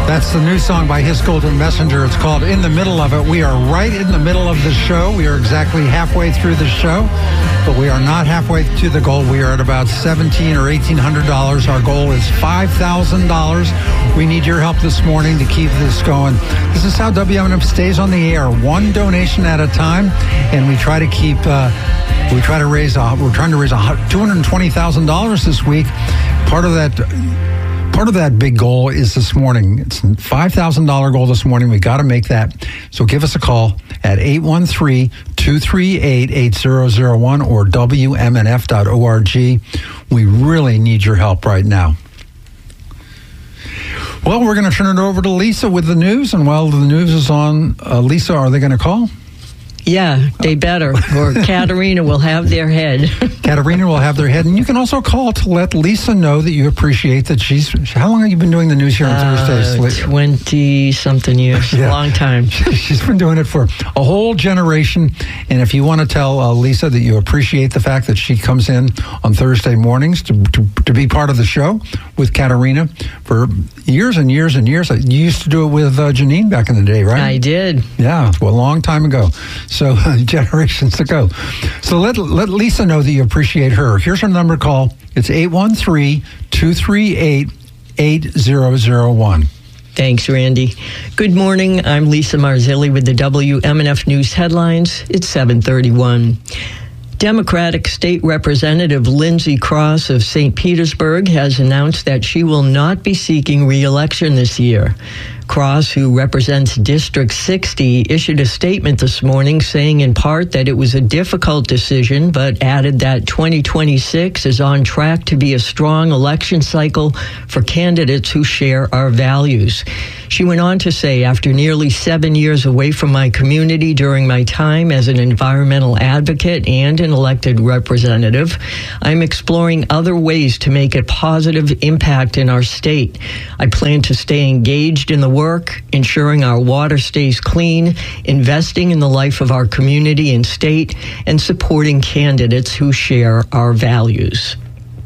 That's the new song by His Golden Messenger. It's called In the Middle of It. We are right in the middle of the show. We are exactly halfway through the show, but we are not halfway to the goal. We are at about $1,700 or $1,800. Our goal is $5,000. We need your help this morning to keep this going. This is how WMNF stays on the air, one donation at a time, and we try to keep... we're trying to raise $220,000 this week. Part of that big goal is this morning. It's a $5,000 goal this morning. We got to make that. So give us a call at 813-238-8001 or WMNF.org. We really need your help right now. Well, we're going to turn it over to Lisa with the news. And while the news is on, Lisa, are they going to call? Yeah, they better. Or Katerina will have their head. Katerina will have their head. And you can also call to let Lisa know that you appreciate that she's... How long have you been doing the news here on Thursdays? 20-something years. Yeah. A long time. She's been doing it for a whole generation. And if you want to tell Lisa that you appreciate the fact that she comes in on Thursday mornings to be part of the show with Katerina for years and years and years. You used to do it with Janine back in the day, right? I did. Yeah, well, a long time ago. So generations ago. So let Lisa know that you appreciate her. Here's her number to call. It's 813-238-8001. Thanks, Randy. Good morning. I'm Lisa Marzilli with the WMNF News headlines. It's 7:31. Democratic State Representative Lindsey Cross of St. Petersburg has announced that she will not be seeking re-election this year. Cross, who represents District 60, issued a statement this morning saying in part that it was a difficult decision, but added that 2026 is on track to be a strong election cycle for candidates who share our values. She went on to say, after nearly 7 years away from my community during my time as an environmental advocate and an elected representative, I'm exploring other ways to make a positive impact in our state. I plan to stay engaged in the work, ensuring our water stays clean, investing in the life of our community and state, and supporting candidates who share our values.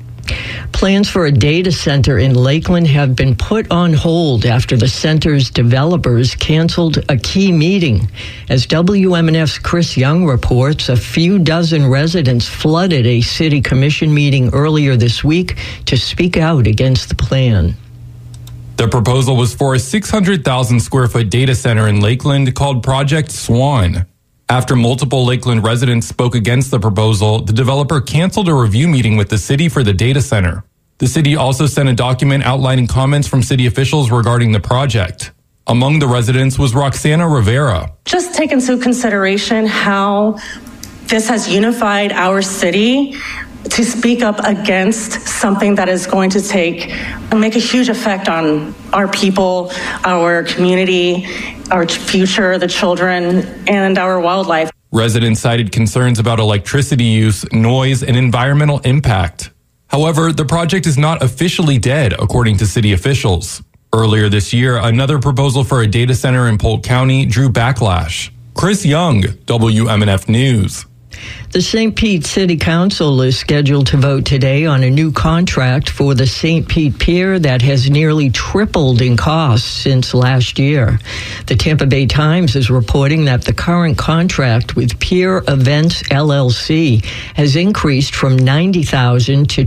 Plans for a data center in Lakeland have been put on hold after the center's developers canceled a key meeting. As WMNF's Chris Young reports, a few dozen residents flooded a city commission meeting earlier this week to speak out against the plan. The proposal was for a 600,000 square foot data center in Lakeland called Project Swan. After multiple Lakeland residents spoke against the proposal, the developer canceled a review meeting with the city for the data center. The city also sent a document outlining comments from city officials regarding the project. Among the residents was Roxana Rivera. Just take into consideration how this has unified our city to speak up against something that is going to make a huge effect on our people, our community, our future, the children, and our wildlife. Residents cited concerns about electricity use, noise, and environmental impact. However, the project is not officially dead, according to city officials. Earlier this year, another proposal for a data center in Polk County drew backlash. Chris Young, WMNF News. The St. Pete City Council is scheduled to vote today on a new contract for the St. Pete Pier that has nearly tripled in cost since last year. The Tampa Bay Times is reporting that the current contract with Pier Events LLC has increased from $90,000 to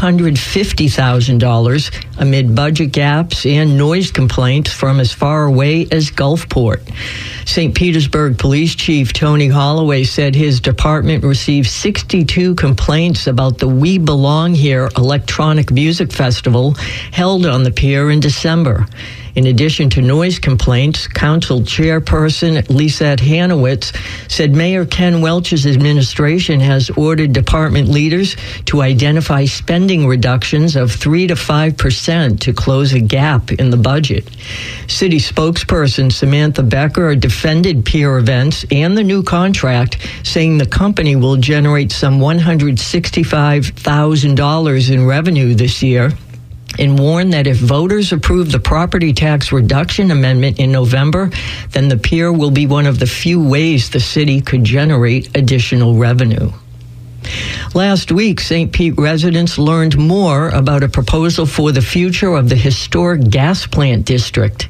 $250,000 amid budget gaps and noise complaints from as far away as Gulfport. St. Petersburg Police Chief Tony Holloway said his department received 62 complaints about the We Belong Here electronic music festival held on the pier in December. In addition to noise complaints, Council Chairperson Lisette Hanowitz said Mayor Ken Welch's administration has ordered department leaders to identify spending reductions of 3 to 5% to close a gap in the budget. City spokesperson Samantha Becker defended Pier Events and the new contract, saying the company will generate some $165,000 in revenue this year, and warned that if voters approve the property tax reduction amendment in November, then the pier will be one of the few ways the city could generate additional revenue. Last week, St. Pete residents learned more about a proposal for the future of the historic gas plant district.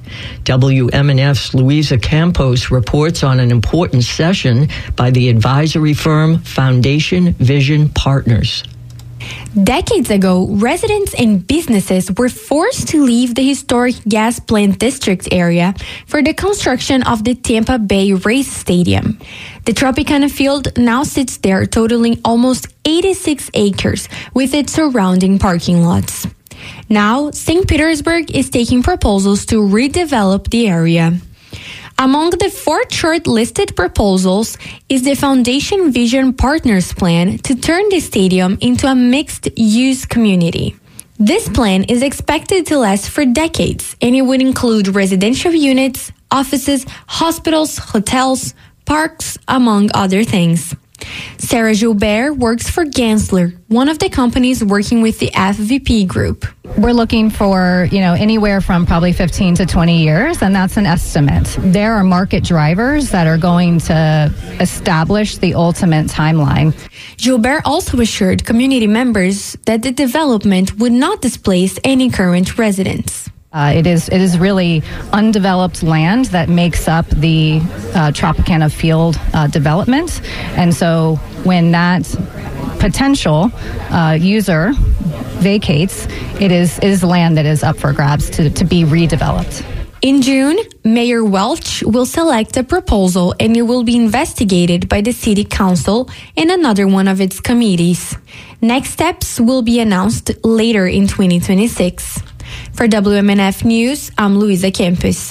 WMNF's Luisa Campos reports on an important session by the advisory firm Foundation Vision Partners. Decades ago, residents and businesses were forced to leave the historic gas plant district area for the construction of the Tampa Bay Race Stadium. The Tropicana field now sits there, totaling almost 86 acres with its surrounding parking lots. Now, St. Petersburg is taking proposals to redevelop the area. Among the 4 short-listed proposals is the Foundation Vision Partners plan to turn the stadium into a mixed-use community. This plan is expected to last for decades, and it would include residential units, offices, hospitals, hotels, parks, among other things. Sarah Gilbert works for Gensler, one of the companies working with the FVP group. We're looking for, anywhere from probably 15 to 20 years, and that's an estimate. There are market drivers that are going to establish the ultimate timeline. Gilbert also assured community members that the development would not displace any current residents. It is really undeveloped land that makes up the Tropicana field development. And so when that potential user vacates, it is land that is up for grabs to be redeveloped. In June, Mayor Welch will select a proposal and it will be investigated by the City Council and another one of its committees. Next steps will be announced later in 2026. For WMNF News, I'm Luisa Campos.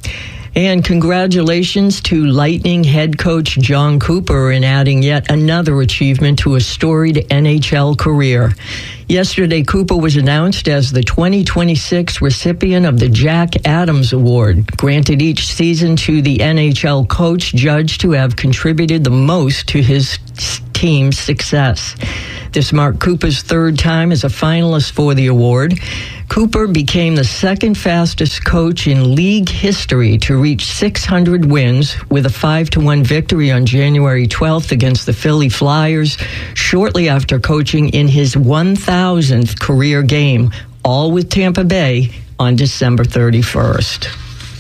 And congratulations to Lightning head coach John Cooper in adding yet another achievement to a storied NHL career. Yesterday, Cooper was announced as the 2026 recipient of the Jack Adams Award, granted each season to the NHL coach judged to have contributed the most to his team's success. This marked Cooper's 3rd time as a finalist for the award. Cooper became the 2nd fastest coach in league history to reach 600 wins with a 5-1 victory on January 12th against the Philly Flyers, shortly after coaching in his 1,000th career game, all with Tampa Bay on December 31st.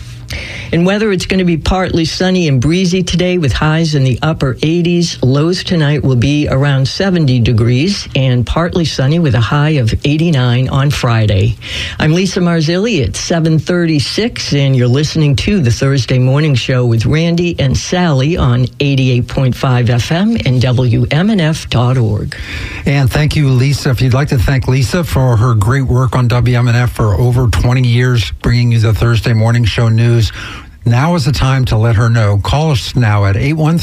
In weather, it's going to be partly sunny and breezy today with highs in the upper 80s. Lows tonight will be around 70 degrees and partly sunny with a high of 89 on Friday. I'm Lisa Marzilli at 7:36, and you're listening to the Thursday Morning Show with Randy and Sally on 88.5 FM and WMNF.org. And thank you, Lisa. If you'd like to thank Lisa for her great work on WMNF for over 20 years, bringing you the Thursday Morning Show news, now is the time to let her know. Call us now at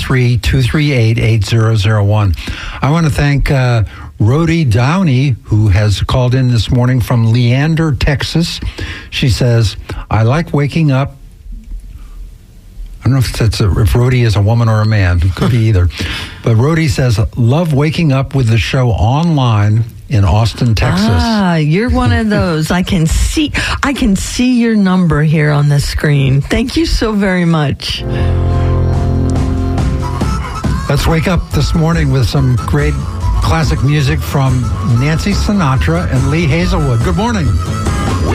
813-238-8001. I want to thank Rhody Downey, who has called in this morning from Leander, Texas. She says, I like waking up. I don't know if Rhody is a woman or a man. It could be either. But Rhody says, love waking up with the show online in Austin, Texas. You're one of those. I can see your number here on the screen. Thank you so very much. Let's wake up this morning with some great classic music from Nancy Sinatra and Lee Hazelwood. Good morning.